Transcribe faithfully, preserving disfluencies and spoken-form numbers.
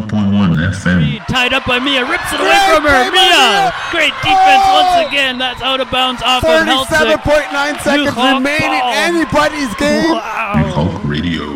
point one F M. Tied up by Mia, rips it away from her. Mia, great defense once again. That's out of bounds off of Helsick. forty-seven point nine seconds remaining. Anybody's game. Wow. New Hulk Radio.